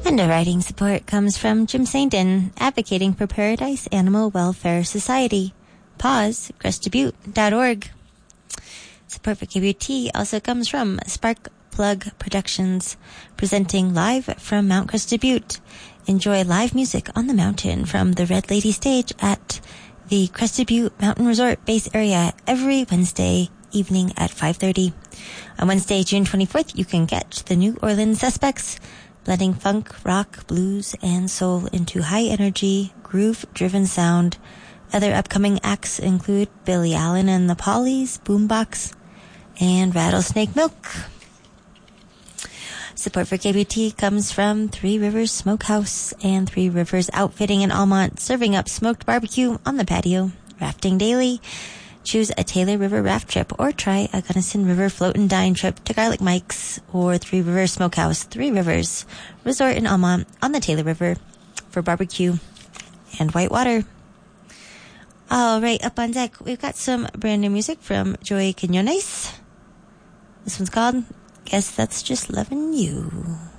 Underwriting support comes from Jim Sainton, advocating for Paradise Animal Welfare Society. Pause, CrestDubuque.org. Support for KBUT also comes from Spark Plug Productions, presenting live from Mount Crested Butte. Enjoy live music on the mountain from the Red Lady stage at the Crested Butte Mountain Resort base area every Wednesday evening at 5:30. On Wednesday, June 24th, you can catch the New Orleans Suspects, blending funk, rock, blues, and soul into high-energy, groove-driven sound. Other upcoming acts include Billy Allen and the Pollies, Boombox, and Rattlesnake Milk. Support for KBT comes from Three Rivers Smokehouse and Three Rivers Outfitting in Almont, serving up smoked barbecue on the patio. Rafting daily. Choose a Taylor River raft trip or try a Gunnison River float and dine trip to Garlic Mike's or Three Rivers Smokehouse, Three Rivers Resort in Almont on the Taylor River for barbecue and white water. All right, up on deck, we've got some brand new music from Joey Quinones. This one's called Guess That's Just Lovin' You.